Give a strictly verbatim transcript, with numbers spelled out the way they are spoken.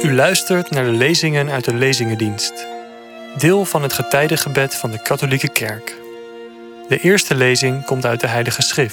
U luistert naar de lezingen uit de Lezingendienst. Deel van het getijdengebed van de Katholieke Kerk. De eerste lezing komt uit de Heilige Schrift.